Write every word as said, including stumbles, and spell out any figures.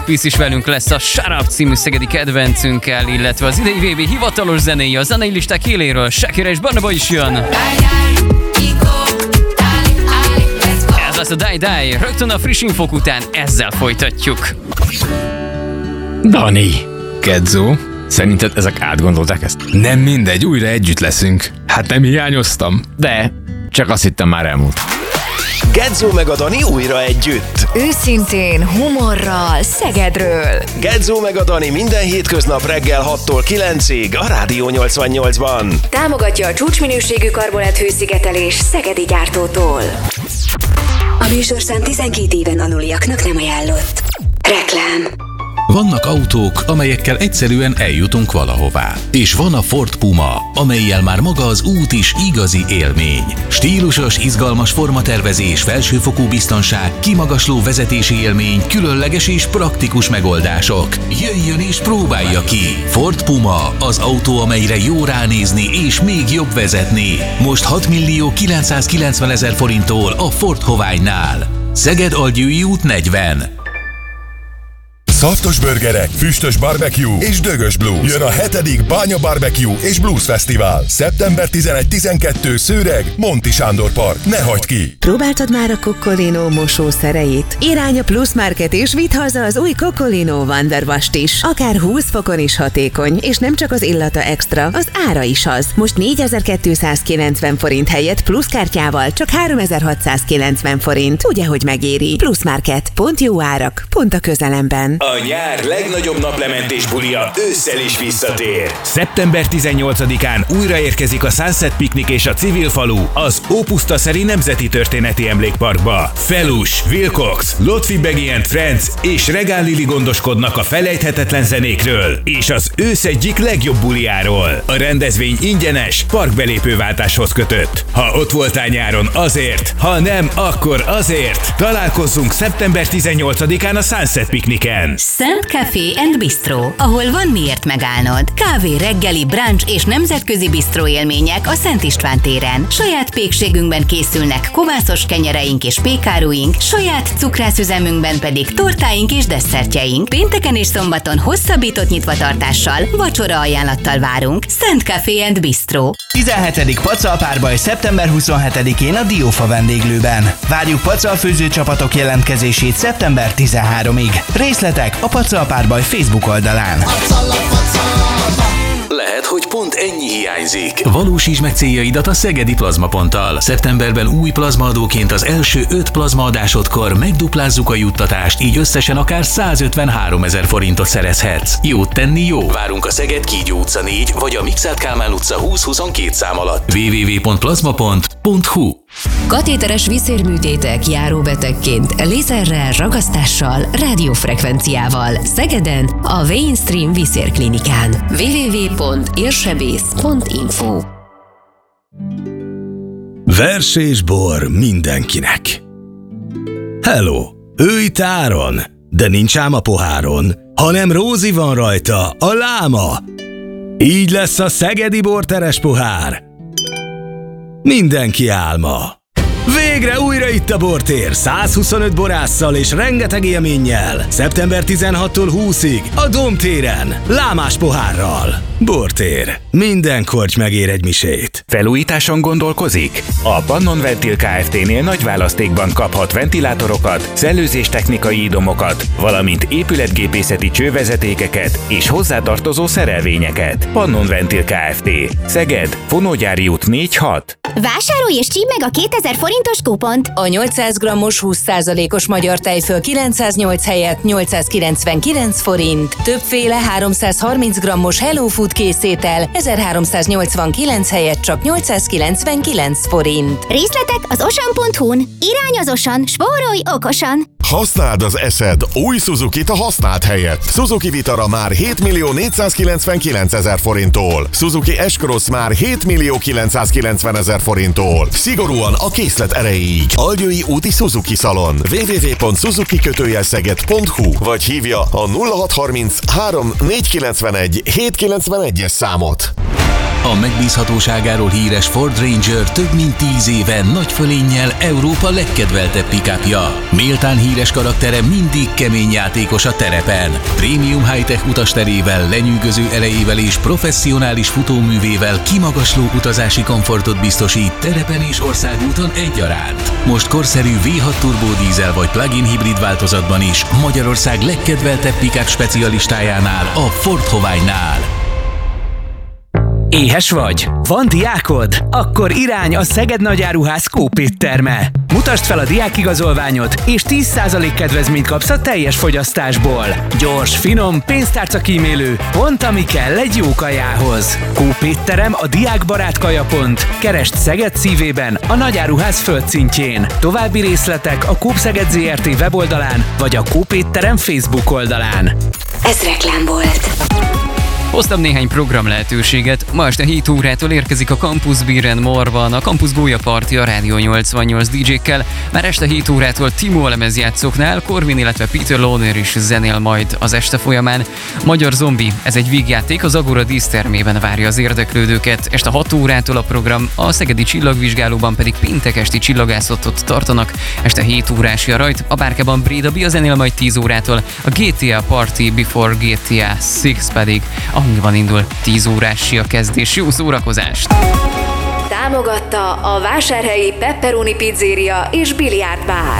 Pisz is velünk lesz a Shut Up című szegedi kedvencünkkel, illetve az idei vé bé hivatalos zenéje a zenei listák éléről. Shakira és Barnaba is jön. Ez lesz a Die Die. Rögtön a friss infók után ezzel folytatjuk. Dani, Kedzó, szerinted ezek átgondolták ezt? Nem mindegy, újra együtt leszünk. Hát nem hiányoztam, de csak azt hittem már elmúlt. Gedzó meg a Dani újra együtt. Őszintén, humorral, Szegedről. Gedzó meg a Dani minden hétköznap reggel hattól kilencig a Rádió nyolcvannyolcban. Támogatja a csúcsminőségű karbonát hőszigetelés szegedi gyártótól. A műsorszám tizenkét éven aluliaknak nem ajánlott. Reklám. Vannak autók, amelyekkel egyszerűen eljutunk valahová. És van a Ford Puma, amellyel már maga az út is igazi élmény. Stílusos, izgalmas formatervezés, felsőfokú biztonság, kimagasló vezetési élmény, különleges és praktikus megoldások. Jöjjön és próbálja ki! Ford Puma, az autó, amelyre jó ránézni és még jobb vezetni. Most hat millió kilencszázkilencvenezer forinttól a Ford Hoványnál. Szeged-Algyői út negyven. Szaftos burgerek, füstös barbecue és dögös blues. Jön a hetedik Bánya Barbecue és Blues Fesztivál. szeptember tizenegy-tizenkettő Szőreg, Monti Sándor Park. Ne hagyd ki! Próbáltad már a Coccolino mosószereit? Irány a Plus Market és vidd haza az új Coccolino Wonderwast is. Akár húsz fokon is hatékony, és nem csak az illata extra, az ára is az. Most négyezer-kétszázkilencven forint helyett pluszkártyával csak háromezer-hatszázkilencven forint. Ugye, hogy megéri? Plus Market. Pont jó árak, pont a közelemben. A nyár legnagyobb naplementés bulia ősszel is visszatér. szeptember tizennyolcadikán újraérkezik a Sunset Picnic és a Civil Falu az Ópusztaszeri Nemzeti Történeti Emlékparkba. Felus, Wilcox, Lotfi Beggy and Friends és Regál Lili gondoskodnak a felejthetetlen zenékről és az ősz egyik legjobb buliáról. A rendezvény ingyenes, parkbelépőváltáshoz kötött. Ha ott voltál nyáron, azért, ha nem, akkor azért. Találkozzunk szeptember tizennyolcadikán a Sunset Picnicen. Szent Café and Bistro, ahol van miért megállnod. Kávé, reggeli, brunch és nemzetközi bistró élmények a Szent István téren. Saját pékségünkben készülnek kovászos kenyereink és pékáruink, saját cukrászüzemünkben pedig tortáink és desszertjeink. Pénteken és szombaton hosszabbított nyitvatartással, vacsora ajánlattal várunk. Szent Café and Bistro. tizenhetedik Pacalpárbaj szeptember huszonhetedikén a Diófa vendéglőben. Várjuk pacalfőző csapatok jelentkezését szeptember tizenharmadikig. Részletek a Pacalpárbaj Facebook oldalán. Lehet, hogy pont ennyi hiányzik. Valósíts meg céljaidat a Szegedi Plazmaponttal. Szeptemberben új plazmaadóként az első öt plazmaadásodkor megduplázzuk a juttatást, így összesen akár százötvenháromezer forintot szerezhetsz. Jót tenni jó. Várunk a Szeged Kígyó utca négy vagy a Mikszáth Kálmán utca húsz huszonkettő szám alatt. double-u double-u double-u pont plazmapont pont hu. Katéteres vízérműtétek járóbetegként, lézerrel, ragasztással, rádiófrekvenciával. Szegeden a Mainstream Vízérklinikán. double-u double-u double-u pont érsebész pont info. Vers és bor mindenkinek. Hello, ő itt Áron, de nincs ám a poháron, hanem Rózi van rajta, a láma. Így lesz a szegedi borteres pohár. Mindenki álma. Végre újra itt a bortér, százhuszonöt borásszal és rengeteg élménnyel. szeptember tizenhatodikától húszadikáig a Dómtéren, lámás pohárral. Bortér. Minden korty megér egy misét. Felújításon gondolkozik? A Pannon Ventil Kft-nél nagy választékban kaphat ventilátorokat, szellőzéstechnikai idomokat, valamint épületgépészeti csővezetékeket és hozzátartozó szerelvényeket. Pannon Ventil Kft. Szeged, Fonógyári út négy hat. Vásárolj és csípd meg a kétezer forintos kupont! A nyolcszáz grammos húsz százalékos magyar tejföl kilencszáznyolc helyett nyolcszázkilencvenkilenc forint. Többféle háromszázharminc grammos Hello Food készétel ezerháromszáznyolcvankilenc helyett csak nyolcszázkilencvenkilenc forint. Részletek az osan pont hu-n. Irányozosan, spórolj okosan! Használd az eszed új Suzukit a használt helyett. Suzuki Vitara már hét millió négyszázkilencvenkilencezer forinttól. Suzuki S-Cross már hét millió kilencszázkilencvenezer forinttól. Szigorúan a készlet erejéig. Algyői úti Suzuki Szalon. double-u double-u double-u pont suzuki szeged pont hu vagy hívja a nulla hat harminc három négyszázkilencvenegy hétszázkilencvenegy-es számot. A megbízhatóságáról híres Ford Ranger több mint tíz éve nagy fölénnyel Európa legkedveltebb pick-upja. Méltán híres karaktere mindig kemény játékos a terepen. Prémium high-tech utasterével, lenyűgöző erejével és professzionális futóművével kimagasló utazási komfortot biztosít terepen és országúton egyaránt. Most korszerű vé hat turbódízel vagy plug-in hibrid változatban is Magyarország legkedveltebb pick-up specialistájánál, a Ford Hoványnál. Éhes vagy? Van diákod? Akkor irány a Szeged Nagyáruház Kópétterme. Mutasd fel a diákigazolványod, és tíz százalék kedvezményt kapsz a teljes fogyasztásból. Gyors, finom, pénztárcakímélő, pont ami kell egy jó kajához. Kópétterem a diákbarát kajapont. Keresd Szeged szívében, a Nagyáruház földszintjén. További részletek a Coop Szeged zé er té weboldalán, vagy a Kópétterem Facebook oldalán. Ez reklám volt. Hoztam néhány program lehetőséget. Ma este hét órától érkezik a Campus Beer and More-ban, a Campus Gólya Party a Rádió nyolcvannyolc dé dzsékkel. Már este hét órától Timo lemezjátszóknál Corvin, illetve Peter Lohner is zenél majd az este folyamán. Magyar Zombi, ez egy vígjáték, az Agora dísztermében várja az érdeklődőket. Este hat órától a program, a Szegedi Csillagvizsgálóban pedig péntek esti csillagászatot tartanak. Este hét órás rajt, a Bárkában Bréda Bia zenél majd tíz órától, a gé té á Party Before gé té á hat pedig a hangban indul tíz órás a kezdés. Jó szórakozást! Támogatta a vásárhelyi Pepperoni Pizzeria és Biliárd Bár.